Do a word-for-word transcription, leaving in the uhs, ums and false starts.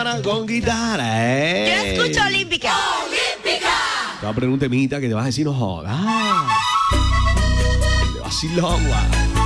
Con guitarra, ¿eh? Yo escucho Olímpica. Te voy a poner un temita que te vas a decir, no jodas. De vacilón, guau.